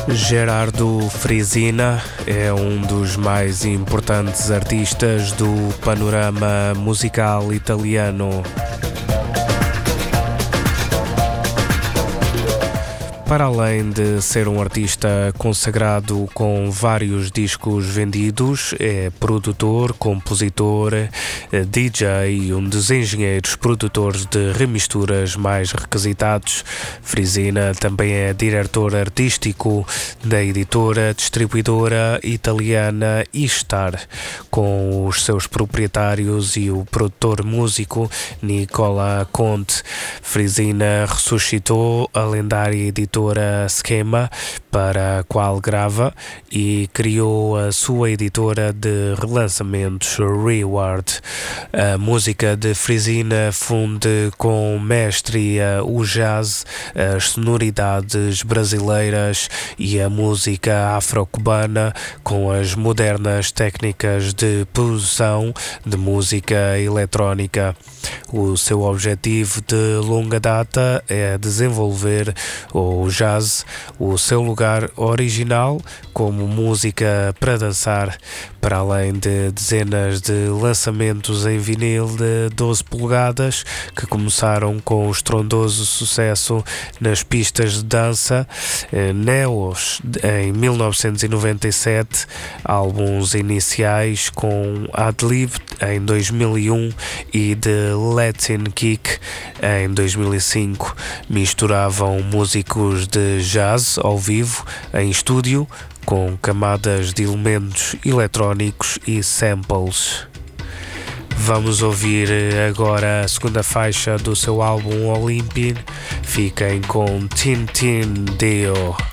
Gerardo Frisina é um dos mais importantes artistas do panorama musical italiano. Para além de ser um artista consagrado com vários discos vendidos, é produtor, compositor, DJ e um dos engenheiros produtores de remisturas mais requisitados. Frisina também é diretor artístico da editora distribuidora italiana Istar, com os seus proprietários e o produtor músico Nicola Conte. Frisina ressuscitou a lendária editora Schema, para a qual grava, e criou a sua editora de relançamentos Reward. A música de Frisina funde com mestria o jazz, as sonoridades brasileiras e a música afro-cubana com as modernas técnicas de produção de música eletrónica. O seu objetivo de longa data é desenvolver o jazz, o seu lugar original como música para dançar, para além de dezenas de lançamentos em vinil de 12 polegadas que começaram com o estrondoso sucesso nas pistas de dança, Neos em 1997, álbuns iniciais com Adlib em 2001 e The Latin Kick em 2005 misturavam músicos de jazz ao vivo em estúdio com camadas de elementos eletrónicos e samples. Vamos ouvir agora a segunda faixa do seu álbum Olympian. Fiquem com Tintin Deo.